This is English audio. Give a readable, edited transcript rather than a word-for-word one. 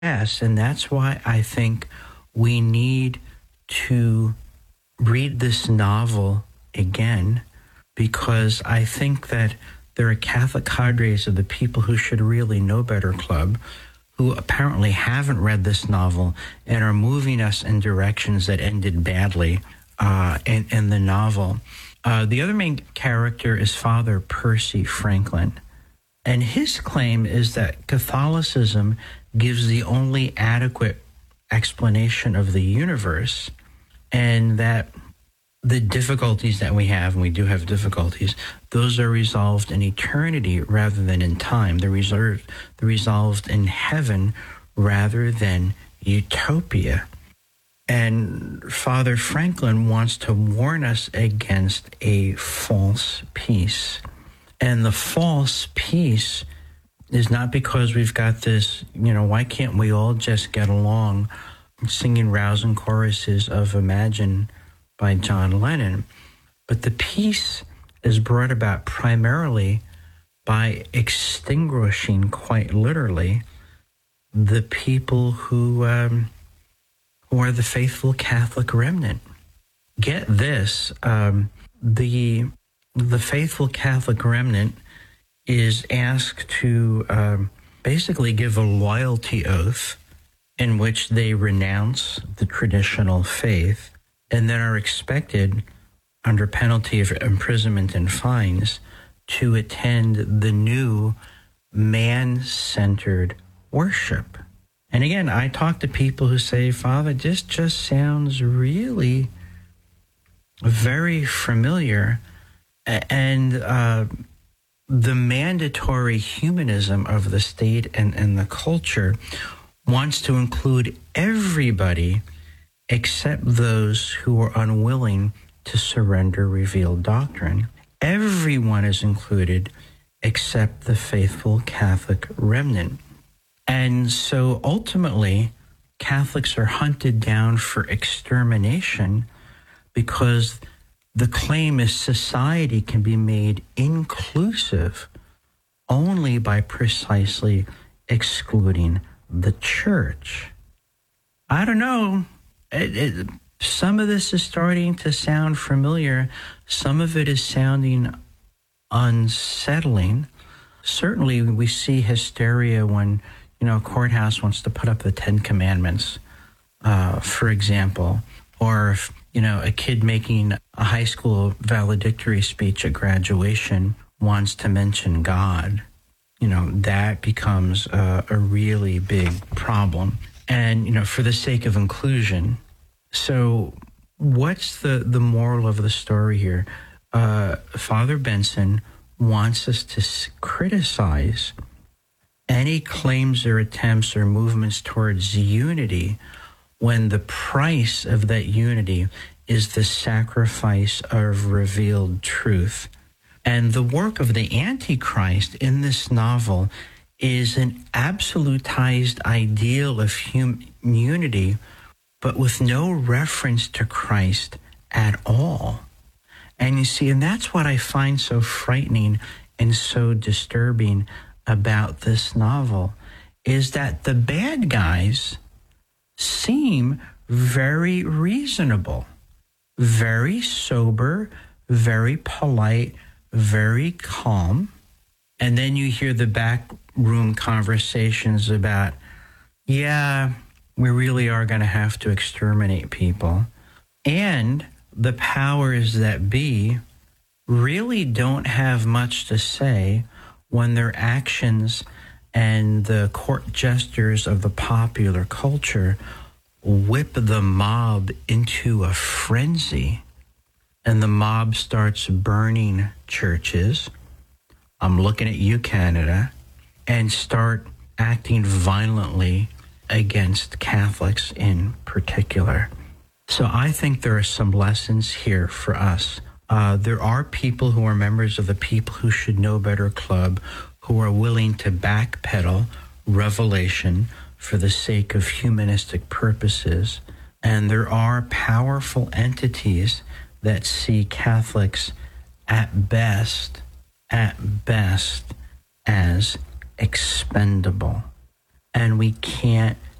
Yes, and that's why I think we need to read this novel again, because I think that there are Catholic cadres of the People Who Should Really Know Better Club who apparently haven't read this novel and are moving us in directions that ended badly in the novel. The other main character is Father Percy Franklin. And his claim is that Catholicism gives the only adequate explanation of the universe, and that the difficulties that we have, and we do have difficulties, those are resolved in eternity rather than in time. They're resolved in heaven rather than utopia. And Father Franklin wants to warn us against a false peace. And the false peace is not because we've got this, why can't we all just get along, singing rousing choruses of Imagine by John Lennon. But the peace is brought about primarily by extinguishing, quite literally, the people who are the faithful Catholic remnant. Get this, the faithful Catholic remnant is asked to basically give a loyalty oath in which they renounce the traditional faith and then are expected, under penalty of imprisonment and fines, to attend the new man-centered worship. And again, I talk to people who say, Father, this just sounds really very familiar. And the mandatory humanism of the state and the culture wants to include everybody except those who are unwilling to surrender revealed doctrine. Everyone is included except the faithful Catholic remnant. And so ultimately, Catholics are hunted down for extermination because the claim is society can be made inclusive only by precisely excluding the church. I don't know. Some of this is starting to sound familiar. Some of it is sounding unsettling. Certainly, we see hysteria when, a courthouse wants to put up the 10 Commandments, for example, or if, a kid making a high school valedictory speech at graduation wants to mention God. That becomes a really big problem. And, for the sake of inclusion. So what's the moral of the story here? Father Benson wants us to criticize any claims or attempts or movements towards unity when the price of that unity is the sacrifice of revealed truth. And the work of the Antichrist in this novel is an absolutized ideal of unity, but with no reference to Christ at all. And you see, and that's what I find so frightening and so disturbing about this novel, is that the bad guys seem very reasonable, very sober, very polite, very calm. And then you hear the backroom conversations about, yeah, we really are going to have to exterminate people. And the powers that be really don't have much to say when their actions and the court gestures of the popular culture whip the mob into a frenzy. And the mob starts burning churches. I'm looking at you, Canada, and start acting violently against Catholics in particular. So I think there are some lessons here for us. There are people who are members of the People Who Should Know Better Club who are willing to backpedal revelation for the sake of humanistic purposes. And there are powerful entities that see Catholics at best as expendable. and we can't